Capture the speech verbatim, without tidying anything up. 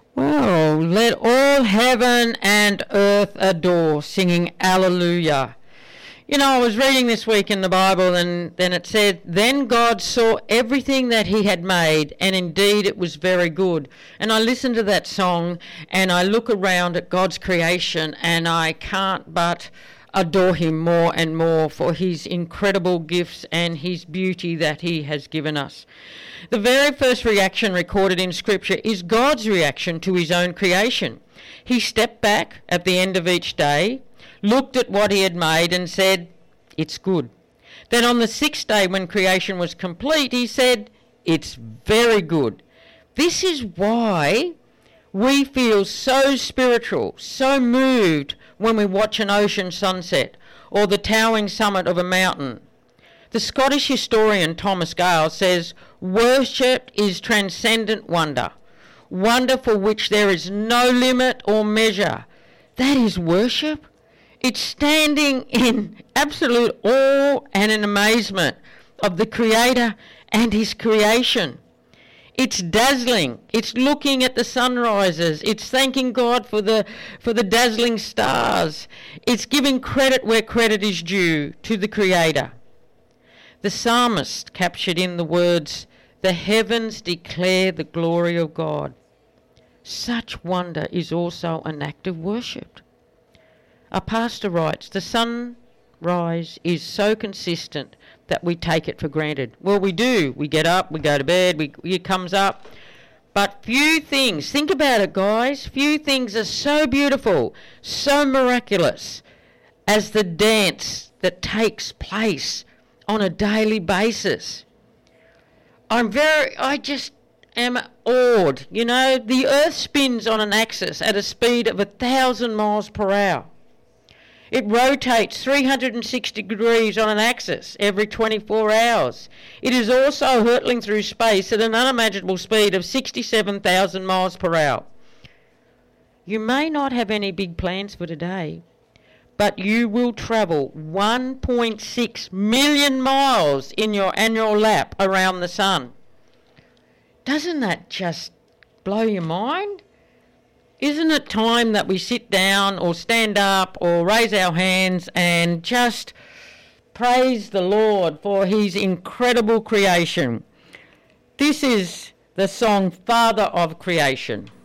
Well, let all heaven and earth adore, singing Alleluia. You know, I was reading this week in the Bible, and then it said, then God saw everything that he had made, and indeed it was very good. And I listened to that song, and I look around at God's creation, and I can't but adore him more and more for his incredible gifts and his beauty that he has given us. The very first reaction recorded in Scripture is God's reaction to his own creation. He stepped back at the end of each day, looked at what he had made and said, it's good. Then on the sixth day when creation was complete, he said, it's very good. This is why we feel so spiritual, so moved when we watch an ocean sunset or the towering summit of a mountain. The Scottish historian Thomas Gale says, worship is transcendent wonder, wonder for which there is no limit or measure. That is worship. It's standing in absolute awe and in amazement of the Creator and his creation. It's dazzling. It's looking at the sunrises. It's thanking God for the for the dazzling stars. It's giving credit where credit is due to the Creator. The psalmist captured in the words, the heavens declare the glory of God. Such wonder is also an act of worship. A pastor writes, the sunrise is so consistent that we take it for granted. Well, we do. We get up, we go to bed, we, it comes up. But few things, think about it, guys, few things are so beautiful, so miraculous as the dance that takes place on a daily basis. I'm very, I just am awed. You know, the earth spins on an axis at a speed of a thousand miles per hour. It rotates three hundred sixty degrees on an axis every twenty-four hours. It is also hurtling through space at an unimaginable speed of sixty-seven thousand miles per hour. You may not have any big plans for today, but you will travel one point six million miles in your annual lap around the sun. Doesn't that just blow your mind? Isn't it time that we sit down or stand up or raise our hands and just praise the Lord for his incredible creation? This is the song Father of Creation.